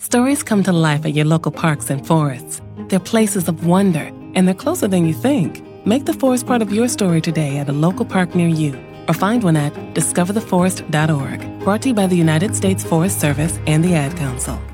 Stories come to life at your local parks and forests. They're places of wonder, and they're closer than you think. Make the forest part of your story today at a local park near you, or find one at discovertheforest.org. Brought to you by the United States Forest Service and the Ad Council.